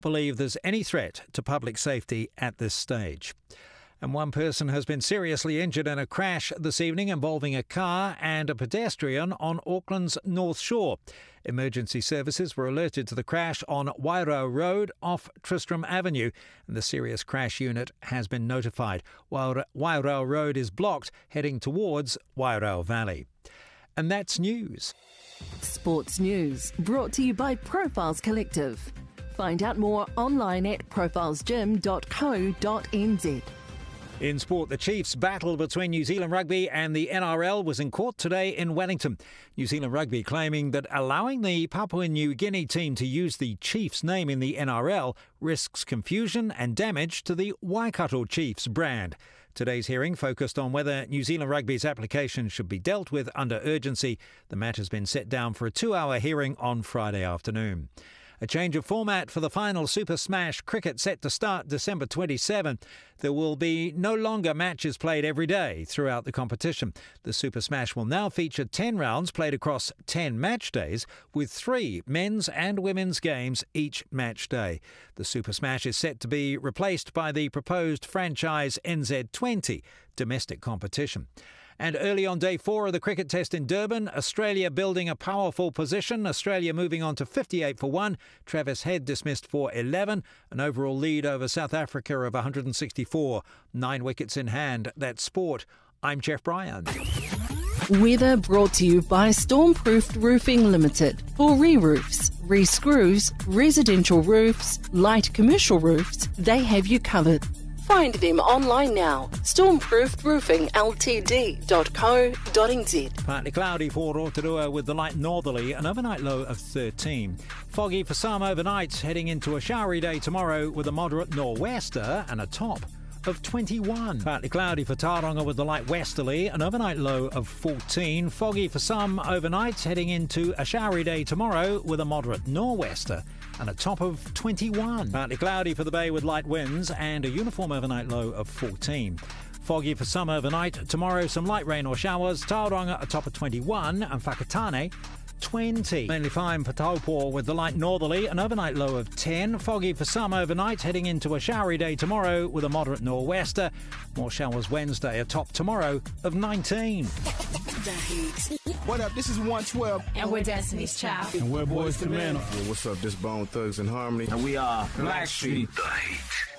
believe there's any threat to public safety at this stage. And one person has been seriously injured in a crash this evening involving a car and a pedestrian on Auckland's North Shore. Emergency services were alerted to the crash on Wairau Road off Tristram Avenue, and the serious crash unit has been notified, while Wairau Road is blocked heading towards Wairau Valley. And that's news. Sports News, brought to you by Profiles Collective. Find out more online at profilesgym.co.nz. In sport, the Chiefs' battle between New Zealand Rugby and the NRL was in court today in Wellington. New Zealand Rugby claiming that allowing the Papua New Guinea team to use the Chiefs' name in the NRL risks confusion and damage to the Waikato Chiefs brand. Today's hearing focused on whether New Zealand Rugby's application should be dealt with under urgency. The matter's been set down for a 2-hour hearing on Friday afternoon. A change of format for the final Super Smash cricket set to start December 27. There will be no longer matches played every day throughout the competition. The Super Smash will now feature 10 rounds played across 10 match days, with 3 men's and women's games each match day. The Super Smash is set to be replaced by the proposed franchise NZ20 domestic competition. And early on day 4 of the cricket test in Durban, Australia building a powerful position. Australia moving on to 58 for 1. Travis Head dismissed for 11. An overall lead over South Africa of 164. 9 wickets in hand. That's sport. I'm Jeff Bryan. Weather brought to you by Stormproofed Roofing Limited. For re-roofs, re-screws, residential roofs, light commercial roofs, they have you covered. Find them online now. Stormproofedroofingltd.co.nz. Partly cloudy for Rotorua with the light northerly, an overnight low of 13. Foggy for some overnight, heading into a showery day tomorrow with a moderate nor'wester and a top of 21. Partly cloudy for Tauranga with the light westerly, an overnight low of 14. Foggy for some overnight, heading into a showery day tomorrow with a moderate nor'wester and a top of 21. Partly cloudy for the bay with light winds and a uniform overnight low of 14. Foggy for some overnight. Tomorrow some light rain or showers. Tauranga a top of 21 and Whakatane 20. Mainly fine for Taupo with the light northerly, an overnight low of 10. Foggy for some overnight, heading into a showery day tomorrow with a moderate nor'wester. More showers Wednesday, a top tomorrow of 19. What up, this is 112. And we're Destiny's Child. And we're Boys to Men. What's up, this Bone Thugs and Harmony. And we are Blackstreet. The Heat.